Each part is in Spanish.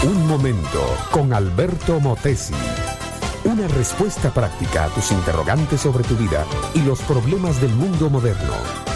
Un momento con Alberto Motesi. Una respuesta práctica a tus interrogantes sobre tu vida y los problemas del mundo moderno.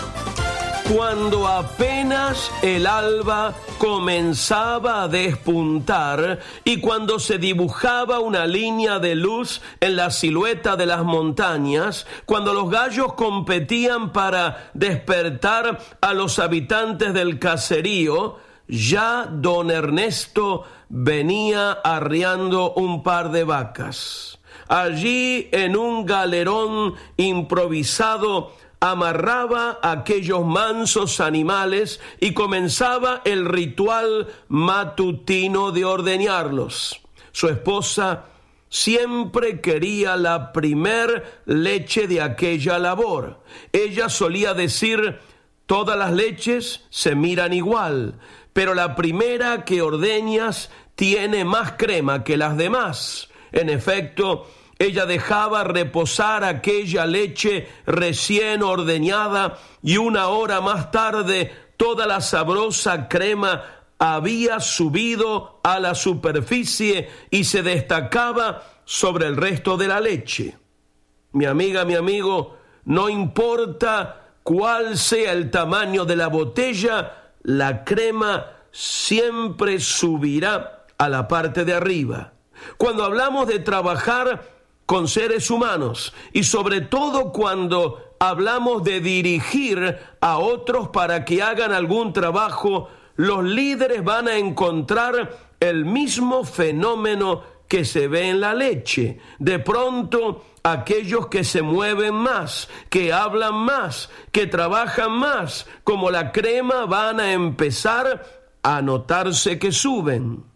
Cuando apenas el alba comenzaba a despuntar y cuando se dibujaba una línea de luz en la silueta de las montañas, cuando los gallos competían para despertar a los habitantes del caserío, ya don Ernesto venía arriando un par de vacas. Allí, en un galerón improvisado, amarraba a aquellos mansos animales y comenzaba el ritual matutino de ordeñarlos. Su esposa siempre quería la primer leche de aquella labor. Ella solía decir: todas las leches se miran igual, pero la primera que ordeñas tiene más crema que las demás. En efecto, ella dejaba reposar aquella leche recién ordeñada y una hora más tarde toda la sabrosa crema había subido a la superficie y se destacaba sobre el resto de la leche. Mi amiga, mi amigo, no importa cuál sea el tamaño de la botella, la crema siempre subirá a la parte de arriba. Cuando hablamos de trabajar con seres humanos y sobre todo cuando hablamos de dirigir a otros para que hagan algún trabajo, los líderes van a encontrar el mismo fenómeno que se ve en la leche. De pronto, aquellos que se mueven más, que hablan más, que trabajan más, como la crema, van a empezar a notarse que suben.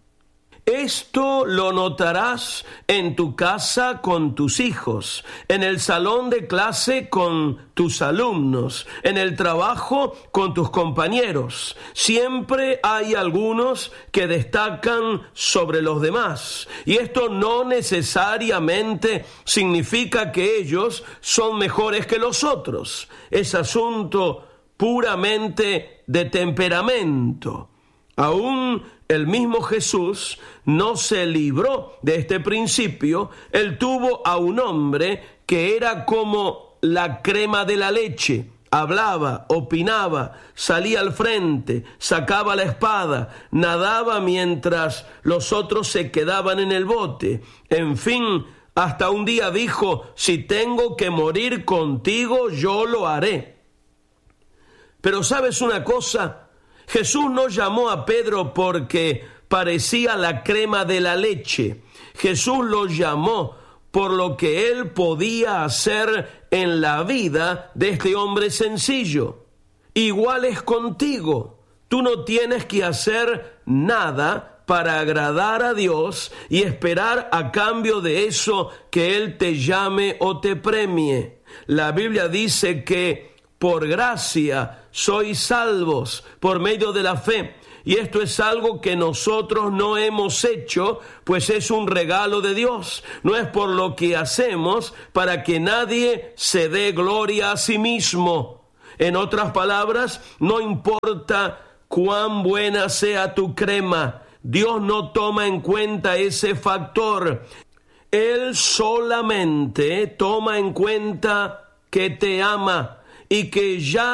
Esto lo notarás en tu casa con tus hijos, en el salón de clase con tus alumnos, en el trabajo con tus compañeros. Siempre hay algunos que destacan sobre los demás, y esto no necesariamente significa que ellos son mejores que los otros. Es asunto puramente de temperamento. Aún el mismo Jesús no se libró de este principio. Él tuvo a un hombre que era como la crema de la leche. Hablaba, opinaba, salía al frente, sacaba la espada, nadaba mientras los otros se quedaban en el bote. En fin, hasta un día dijo: si tengo que morir contigo, yo lo haré. Pero ¿sabes una cosa? Jesús no llamó a Pedro porque parecía la crema de la leche. Jesús lo llamó por lo que él podía hacer en la vida de este hombre sencillo. Igual es contigo. Tú no tienes que hacer nada para agradar a Dios y esperar a cambio de eso que Él te llame o te premie. La Biblia dice que por gracia sois salvos por medio de la fe. Y esto es algo que nosotros no hemos hecho, pues es un regalo de Dios. No es por lo que hacemos para que nadie se dé gloria a sí mismo. En otras palabras, no importa cuán buena sea tu crema, Dios no toma en cuenta ese factor. Él solamente toma en cuenta que te ama y que ya